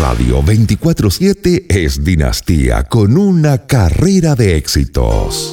Radio 24/7 es Dinastía con una carrera de éxitos.